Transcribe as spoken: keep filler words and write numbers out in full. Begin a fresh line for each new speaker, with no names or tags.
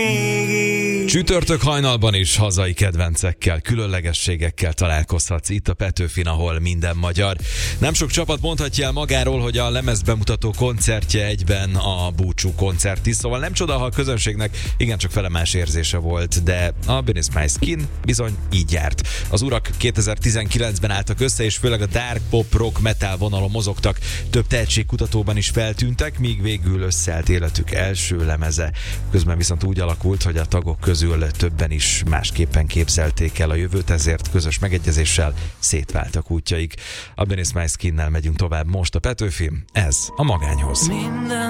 Csütörtök hajnalban is hazai kedvencekkel, különlegességekkel találkozhatsz itt a Petőfin, ahol minden magyar. Nem sok csapat mondhatja el magáról, hogy a lemezbemutató koncertje egyben a búcsú koncert is, szóval nem csoda, ha a közönségnek igencsak felemás érzése volt, de a Business My Skin bizony így járt. Az urak kétezer-tizenkilencben álltak össze, és főleg a dark pop, rock, metal vonalon mozogtak, több tehetségkutatóban is feltűntek, míg végül összeállt életük első lemeze. Közben viszont úgy alakult, hogy a tagok közül többen is másképpen képzelték el a jövőt, ezért közös megegyezéssel szétváltak útjaik. A Business My Skinnel megyünk tovább most a Petőfin, ez a Magányhoz. Minden